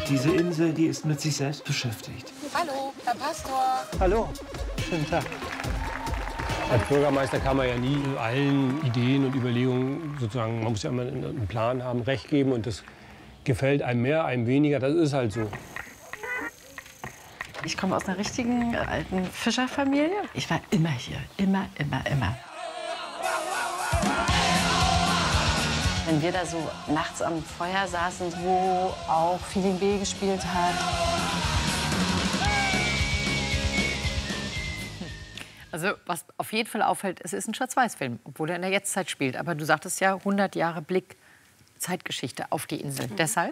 Diese Insel, die ist mit sich selbst beschäftigt. Hallo, Herr Pastor. Hallo, schönen Tag. Als Bürgermeister kann man ja nie allen Ideen und Überlegungen sozusagen, man muss ja immer einen Plan haben, Recht geben und das gefällt einem mehr, einem weniger, das ist halt so. Ich komme aus einer richtigen alten Fischerfamilie. Ich war immer hier, immer. Wenn wir da so nachts am Feuer saßen, wo auch Feeling B gespielt hat. Also was auf jeden Fall auffällt, es ist ein Schwarz-Weiß-Film, obwohl er in der Jetztzeit spielt. Aber du sagtest ja, 100 Jahre Blick, Zeitgeschichte auf die Insel. Deshalb?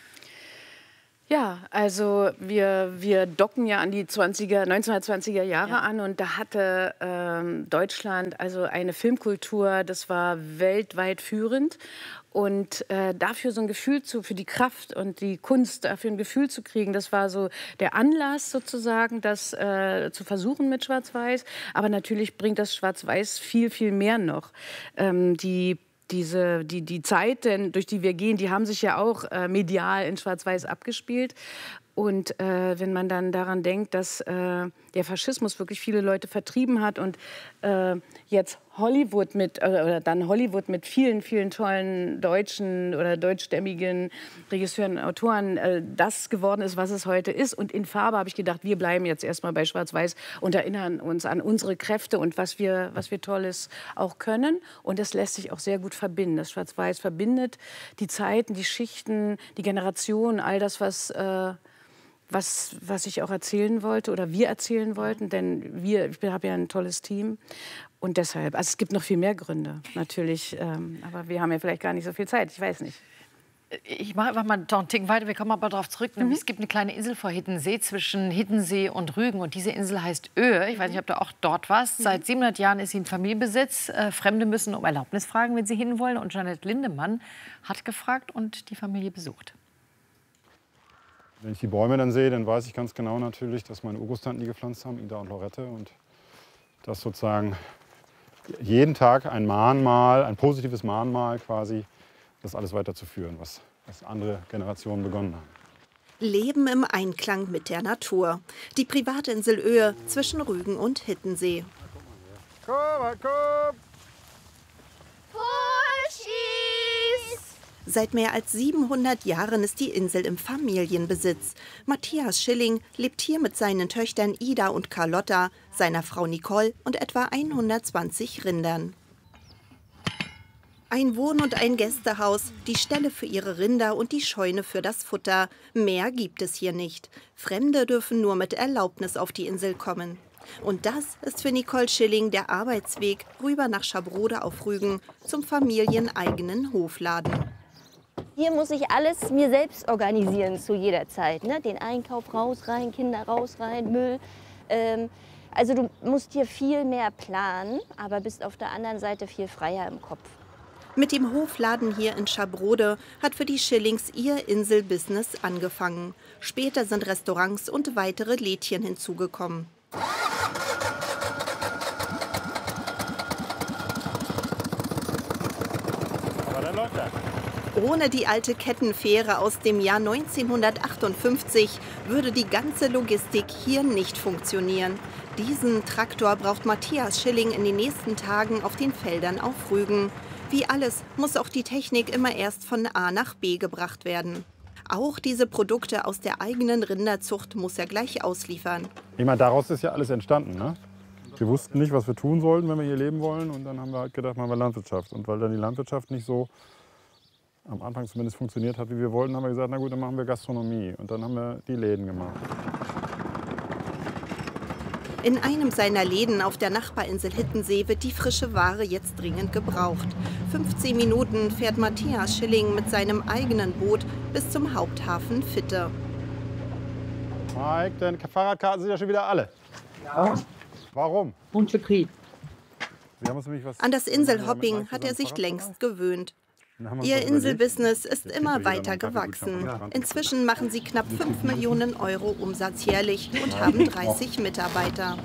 Ja, also wir docken ja an die 1920er Jahre an und da hatte Deutschland also eine Filmkultur, das war weltweit führend. Und dafür so ein Gefühl für die Kraft und die Kunst, dafür ein Gefühl zu kriegen, das war so der Anlass sozusagen, das zu versuchen mit Schwarz-Weiß. Aber natürlich bringt das Schwarz-Weiß viel, viel mehr noch. Die Zeiten, durch die wir gehen, die haben sich ja auch medial in Schwarz-Weiß abgespielt. Und wenn man dann daran denkt, dass der Faschismus wirklich viele Leute vertrieben hat und jetzt Hollywood mit vielen, vielen tollen deutschen oder deutschstämmigen Regisseuren und Autoren das geworden ist, was es heute ist. Und in Farbe habe ich gedacht, wir bleiben jetzt erstmal bei Schwarz-Weiß und erinnern uns an unsere Kräfte und was wir Tolles auch können. Und das lässt sich auch sehr gut verbinden. Das Schwarz-Weiß verbindet die Zeiten, die Schichten, die Generationen, all das, was ich auch erzählen wollte oder wir erzählen wollten, denn ich habe ja ein tolles Team und deshalb, also es gibt noch viel mehr Gründe natürlich, aber wir haben ja vielleicht gar nicht so viel Zeit, ich weiß nicht. Ich mache einfach mal einen Tick weiter, wir kommen aber darauf zurück. Es gibt eine kleine Insel vor Hiddensee, zwischen Hiddensee und Rügen. Und diese Insel heißt Oehe. Ich weiß nicht, ob du auch dort warst. Seit 700 Jahren ist sie in Familienbesitz. Fremde müssen um Erlaubnis fragen, wenn sie hinwollen. Und Jeanette Lindemann hat gefragt und die Familie besucht. Wenn ich die Bäume dann sehe, dann weiß ich ganz genau natürlich, dass meine Urgroßtanten die gepflanzt haben, Ida und Lorette. Und dass sozusagen jeden Tag ein Mahnmal, ein positives Mahnmal quasi, das alles weiterzuführen, was andere Generationen begonnen haben. Leben im Einklang mit der Natur. Die Privatinsel Oehe zwischen Rügen und Hiddensee. Komm! Seit mehr als 700 Jahren ist die Insel im Familienbesitz. Matthias Schilling lebt hier mit seinen Töchtern Ida und Carlotta, seiner Frau Nicole und etwa 120 Rindern. Ein Wohn- und ein Gästehaus, die Ställe für ihre Rinder und die Scheune für das Futter. Mehr gibt es hier nicht. Fremde dürfen nur mit Erlaubnis auf die Insel kommen. Und das ist für Nicole Schilling der Arbeitsweg rüber nach Schabrode auf Rügen zum familieneigenen Hofladen. Hier muss ich alles mir selbst organisieren zu jeder Zeit. Ne? Den Einkauf raus, rein, Kinder raus, rein, Müll. Also du musst hier viel mehr planen, aber bist auf der anderen Seite viel freier im Kopf. Mit dem Hofladen hier in Schabrode hat für die Schillings ihr Inselbusiness angefangen. Später sind Restaurants und weitere Lädchen hinzugekommen. Aber dann läuft er. Ohne die alte Kettenfähre aus dem Jahr 1958 würde die ganze Logistik hier nicht funktionieren. Diesen Traktor braucht Matthias Schilling in den nächsten Tagen auf den Feldern auf Rügen. Wie alles muss auch die Technik immer erst von A nach B gebracht werden. Auch diese Produkte aus der eigenen Rinderzucht muss er gleich ausliefern. Ich meine, daraus ist ja alles entstanden. Ne? Wir wussten nicht, was wir tun sollten, wenn wir hier leben wollen. Und dann haben wir halt gedacht, machen wir Landwirtschaft. Und weil dann die Landwirtschaft nicht so am Anfang zumindest funktioniert hat, wie wir wollten, haben wir gesagt, na gut, dann machen wir Gastronomie. Und dann haben wir die Läden gemacht. In einem seiner Läden auf der Nachbarinsel Hiddensee wird die frische Ware jetzt dringend gebraucht. 15 Minuten fährt Matthias Schilling mit seinem eigenen Boot bis zum Haupthafen Fitte. Mike, deine Fahrradkarten sind ja schon wieder alle. Ja. Warum? Und Betrieb. Sie haben uns nämlich was An das Inselhopping hat er sich längst gewöhnt. Ihr Inselbusiness ist immer weiter gewachsen. Inzwischen machen sie knapp 5 Millionen Euro Umsatz jährlich und haben 30 Mitarbeiter.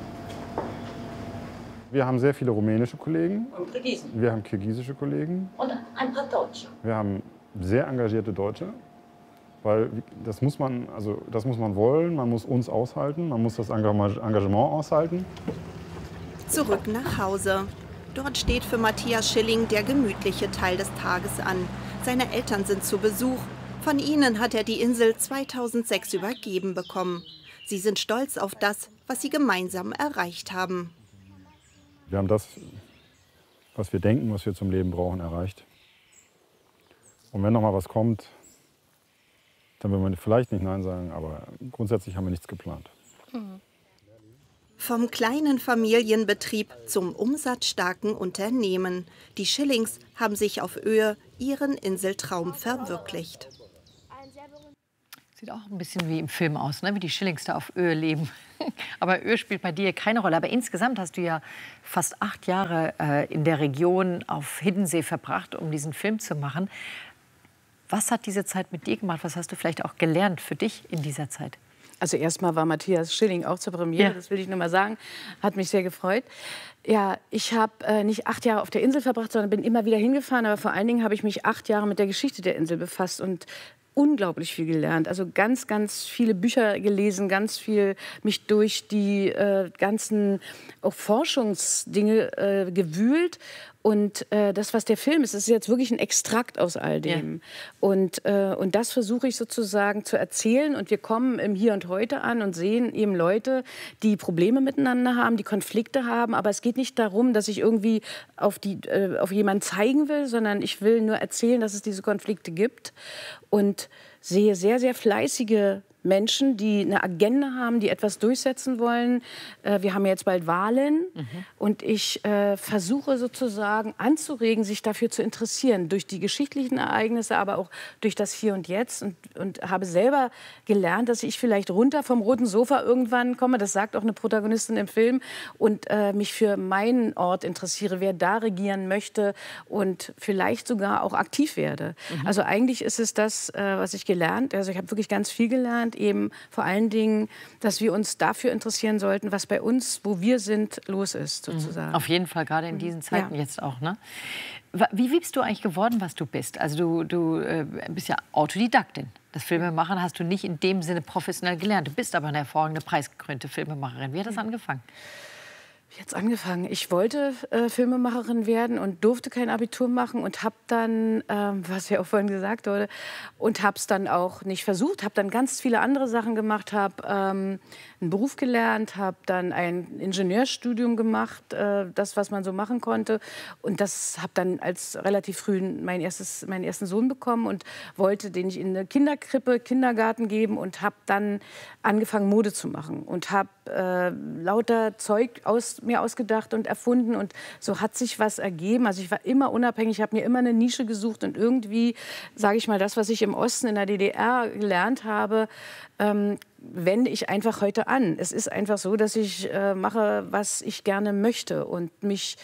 Wir haben sehr viele rumänische Kollegen. Und Kirgisen. Wir haben kirgisische Kollegen. Und ein paar Deutsche. Wir haben sehr engagierte Deutsche. weil das muss man wollen, man muss uns aushalten, man muss das Engagement aushalten. Zurück nach Hause. Dort steht für Matthias Schilling der gemütliche Teil des Tages an. Seine Eltern sind zu Besuch. Von ihnen hat er die Insel 2006 übergeben bekommen. Sie sind stolz auf das, was sie gemeinsam erreicht haben. Wir haben das, was wir denken, was wir zum Leben brauchen, erreicht. Und wenn noch mal was kommt, dann will man vielleicht nicht Nein sagen, aber grundsätzlich haben wir nichts geplant. Vom kleinen Familienbetrieb zum umsatzstarken Unternehmen. Die Schillings haben sich auf Öhe ihren Inseltraum verwirklicht. Sieht auch ein bisschen wie im Film aus, ne? Wie die Schillings da auf Öhe leben. Aber Öhe spielt bei dir keine Rolle. Aber insgesamt hast du ja fast 8 Jahre in der Region auf Hiddensee verbracht, um diesen Film zu machen. Was hat diese Zeit mit dir gemacht? Was hast du vielleicht auch gelernt für dich in dieser Zeit? Also erstmal war Matthias Schilling auch zur Premiere, das will ich nur mal sagen. Hat mich sehr gefreut. Ja, ich habe nicht 8 Jahre auf der Insel verbracht, sondern bin immer wieder hingefahren. Aber vor allen Dingen habe ich mich 8 Jahre mit der Geschichte der Insel befasst und unglaublich viel gelernt. Also ganz, ganz viele Bücher gelesen, ganz viel mich durch die ganzen auch Forschungsdinge gewühlt. Und das, was der Film ist jetzt wirklich ein Extrakt aus all dem. Ja. Und das versuche ich sozusagen zu erzählen. Und wir kommen im Hier und Heute an und sehen eben Leute, die Probleme miteinander haben, die Konflikte haben. Aber es geht nicht darum, dass ich irgendwie auf jemanden zeigen will, sondern ich will nur erzählen, dass es diese Konflikte gibt. Und sehe sehr, sehr fleißige Menschen, die eine Agenda haben, die etwas durchsetzen wollen. Wir haben jetzt bald Wahlen und ich versuche sozusagen anzuregen, sich dafür zu interessieren, durch die geschichtlichen Ereignisse, aber auch durch das Hier und Jetzt und habe selber gelernt, dass ich vielleicht runter vom roten Sofa irgendwann komme, das sagt auch eine Protagonistin im Film, und mich für meinen Ort interessiere, wer da regieren möchte und vielleicht sogar auch aktiv werde. Also eigentlich ist es das, was ich gelernt, also ich habe wirklich ganz viel gelernt, eben vor allen Dingen, dass wir uns dafür interessieren sollten, was bei uns, wo wir sind, los ist, sozusagen. Auf jeden Fall, gerade in diesen Zeiten jetzt auch, ne? Wie bist du eigentlich geworden, was du bist? Also du bist ja Autodidaktin. Das Filmemachen hast du nicht in dem Sinne professionell gelernt. Du bist aber eine hervorragende, preisgekrönte Filmemacherin. Wie hat das angefangen? Jetzt angefangen. Ich wollte Filmemacherin werden und durfte kein Abitur machen und habe dann, was ja auch vorhin gesagt wurde, und habe es dann auch nicht versucht, habe dann ganz viele andere Sachen gemacht, habe einen Beruf gelernt, habe dann ein Ingenieurstudium gemacht, das, was man so machen konnte, und das habe dann als relativ früh meinen ersten Sohn bekommen und wollte den ich in eine Kinderkrippe, Kindergarten geben und habe dann angefangen, Mode zu machen und habe lauter Zeug mir ausgedacht und erfunden und so hat sich was ergeben. Also ich war immer unabhängig, ich habe mir immer eine Nische gesucht und irgendwie, sage ich mal, das, was ich im Osten in der DDR gelernt habe, wende ich einfach heute an. Es ist einfach so, dass ich mache, was ich gerne möchte und mich,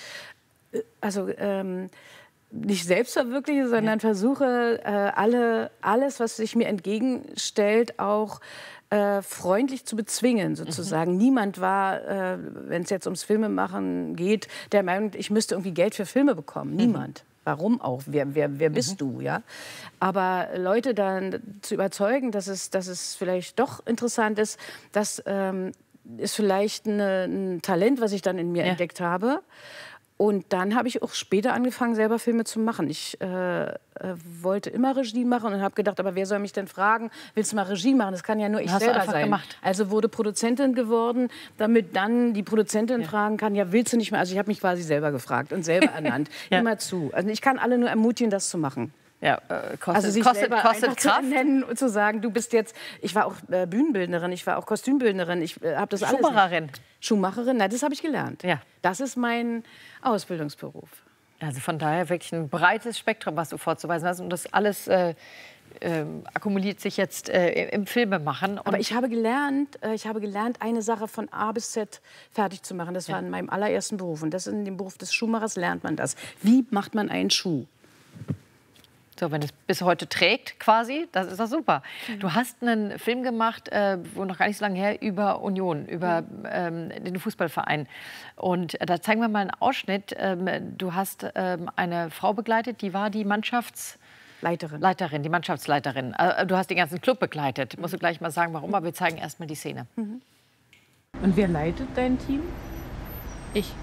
nicht selbst verwirkliche, sondern versuche, alles, was sich mir entgegenstellt, auch freundlich zu bezwingen, sozusagen. Niemand war, wenn es jetzt ums Filmemachen geht, der Meinung, ich müsste irgendwie Geld für Filme bekommen. Niemand. Warum auch? Wer bist du? Ja? Aber Leute dann zu überzeugen, dass es vielleicht doch interessant ist, das ist vielleicht ein Talent, was ich dann in mir entdeckt habe. Und dann habe ich auch später angefangen, selber Filme zu machen. Ich wollte immer Regie machen und habe gedacht, aber wer soll mich denn fragen, willst du mal Regie machen? Das kann ja nur ich selber sein. Gemacht. Also wurde Produzentin geworden, damit dann die Produzentin fragen kann, ja, willst du nicht mehr? Also ich habe mich quasi selber gefragt und selber ernannt. Immer zu. Also ich kann alle nur ermutigen, das zu machen. Ja, kostet Kraft. Nennen und zu sagen, du bist jetzt, ich war auch Bühnenbildnerin, ich war auch Kostümbildnerin, ich habe das alles. Schuhmacherin, na, das habe ich gelernt. Ja. Das ist mein Ausbildungsberuf. Also von daher wirklich ein breites Spektrum, was du vorzuweisen hast. Und das alles akkumuliert sich jetzt im Filmemachen. Aber ich habe gelernt, eine Sache von A bis Z fertig zu machen. Das war in meinem allerersten Beruf. Und das in dem Beruf des Schuhmachers lernt man das. Wie macht man einen Schuh? So, wenn es bis heute trägt, quasi, das ist doch super. Du hast einen Film gemacht, wo noch gar nicht so lange her, über Union, über den Fußballverein. Und da zeigen wir mal einen Ausschnitt. Du hast eine Frau begleitet, die war die Leiterin, die Mannschaftsleiterin. Du hast den ganzen Club begleitet. Musst du gleich mal sagen, warum, aber wir zeigen erst mal die Szene. Und wer leitet dein Team? Ich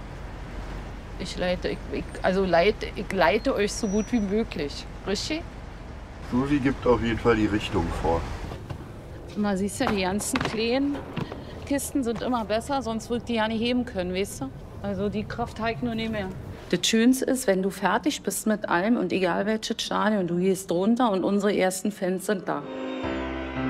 leite euch so gut wie möglich. Richtig? Susi gibt auf jeden Fall die Richtung vor. Man siehst ja, die ganzen kleinen Kisten sind immer besser, sonst würde ich die ja nicht heben können, weißt du? Also die Kraft habe ich nur nicht mehr. Das Schönste ist, wenn du fertig bist mit allem und egal welches Stadion, du gehst runter und unsere ersten Fans sind da.